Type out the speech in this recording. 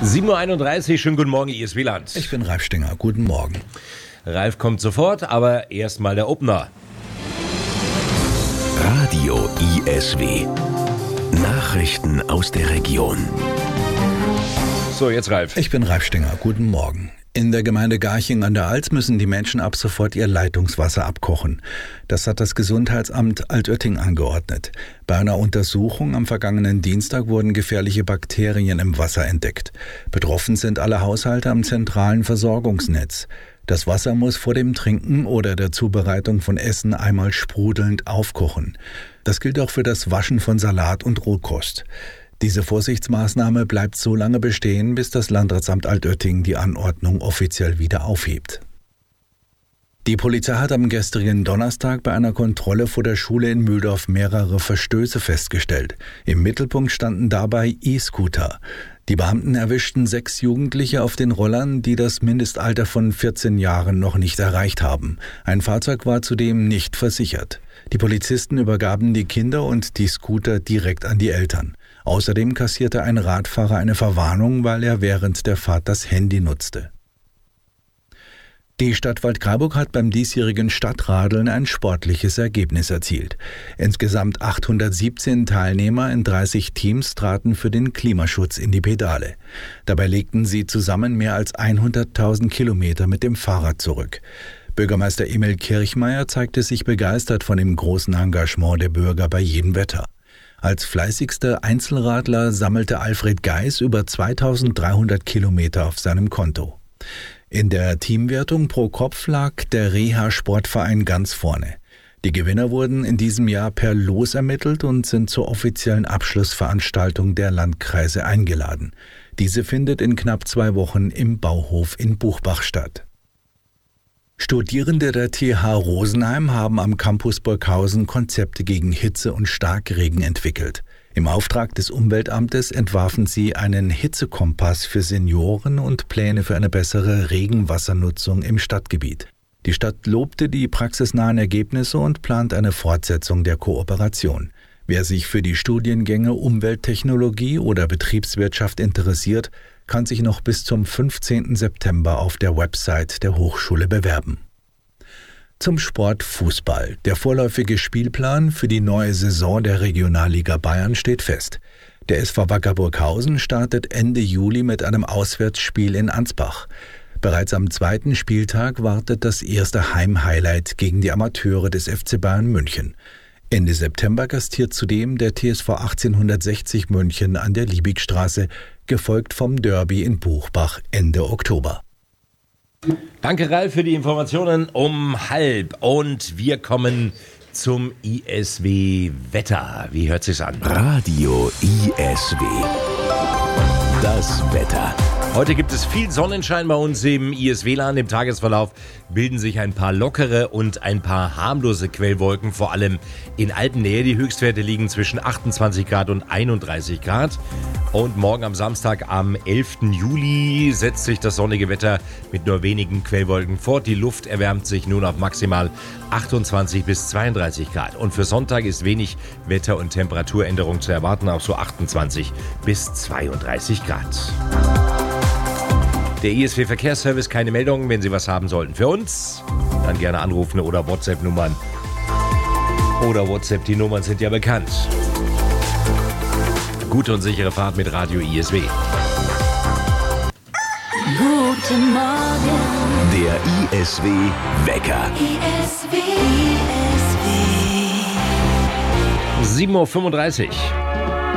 7.31 Uhr, schönen guten Morgen, ISW-Land. Ich bin Ralf Stinger, guten Morgen. Ralf kommt sofort, aber erstmal der Opener. Radio ISW. Nachrichten aus der Region. So, jetzt Ralf. Ich bin Ralf Stinger, guten Morgen. In der Gemeinde Garching an der Alz müssen die Menschen ab sofort ihr Leitungswasser abkochen. Das hat das Gesundheitsamt Altötting angeordnet. Bei einer Untersuchung am vergangenen Dienstag wurden gefährliche Bakterien im Wasser entdeckt. Betroffen sind alle Haushalte am zentralen Versorgungsnetz. Das Wasser muss vor dem Trinken oder der Zubereitung von Essen einmal sprudelnd aufkochen. Das gilt auch für das Waschen von Salat und Rohkost. Diese Vorsichtsmaßnahme bleibt so lange bestehen, bis das Landratsamt Altötting die Anordnung offiziell wieder aufhebt. Die Polizei hat am gestrigen Donnerstag bei einer Kontrolle vor der Schule in Mühldorf mehrere Verstöße festgestellt. Im Mittelpunkt standen dabei E-Scooter. Die Beamten erwischten 6 Jugendliche auf den Rollern, die das Mindestalter von 14 Jahren noch nicht erreicht haben. Ein Fahrzeug war zudem nicht versichert. Die Polizisten übergaben die Kinder und die Scooter direkt an die Eltern. Außerdem kassierte ein Radfahrer eine Verwarnung, weil er während der Fahrt das Handy nutzte. Die Stadt Waldkraiburg hat beim diesjährigen Stadtradeln ein sportliches Ergebnis erzielt. Insgesamt 817 Teilnehmer in 30 Teams traten für den Klimaschutz in die Pedale. Dabei legten sie zusammen mehr als 100.000 Kilometer mit dem Fahrrad zurück. Bürgermeister Emil Kirchmeier zeigte sich begeistert von dem großen Engagement der Bürger bei jedem Wetter. Als fleißigster Einzelradler sammelte Alfred Geis über 2300 Kilometer auf seinem Konto. In der Teamwertung pro Kopf lag der Reha-Sportverein ganz vorne. Die Gewinner wurden in diesem Jahr per Los ermittelt und sind zur offiziellen Abschlussveranstaltung der Landkreise eingeladen. Diese findet in knapp 2 Wochen im Bauhof in Buchbach statt. Studierende der TH Rosenheim haben am Campus Burghausen Konzepte gegen Hitze und Starkregen entwickelt. Im Auftrag des Umweltamtes entwarfen sie einen Hitzekompass für Senioren und Pläne für eine bessere Regenwassernutzung im Stadtgebiet. Die Stadt lobte die praxisnahen Ergebnisse und plant eine Fortsetzung der Kooperation. Wer sich für die Studiengänge Umwelttechnologie oder Betriebswirtschaft interessiert, kann sich noch bis zum 15. September auf der Website der Hochschule bewerben. Zum Sport Fußball. Der vorläufige Spielplan für die neue Saison der Regionalliga Bayern steht fest. Der SV Wacker Burghausen startet Ende Juli mit einem Auswärtsspiel in Ansbach. Bereits am 2. Spieltag wartet das erste Heimhighlight gegen die Amateure des FC Bayern München. Ende September gastiert zudem der TSV 1860 München an der Liebigstraße, gefolgt vom Derby in Buchbach Ende Oktober. Danke, Ralf, für die Informationen um 12:30. Und wir kommen zum ISW-Wetter. Wie hört sich's an? Radio ISW. Das Wetter. Heute gibt es viel Sonnenschein bei uns im ISW-Land. Im Tagesverlauf bilden sich ein paar lockere und ein paar harmlose Quellwolken, vor allem in Alpennähe. Die Höchstwerte liegen zwischen 28 Grad und 31 Grad. Und morgen am Samstag, am 11. Juli, setzt sich das sonnige Wetter mit nur wenigen Quellwolken fort. Die Luft erwärmt sich nun auf maximal 28 bis 32 Grad. Und für Sonntag ist wenig Wetter- und Temperaturänderung zu erwarten, auch so 28 bis 32 Grad. Der ISW-Verkehrsservice, keine Meldungen. Wenn Sie was haben sollten für uns, dann gerne anrufen oder WhatsApp-Nummern. Oder WhatsApp, die Nummern sind ja bekannt. Gute und sichere Fahrt mit Radio ISW. Guten Morgen. Der ISW-Wecker. 7.35 Uhr.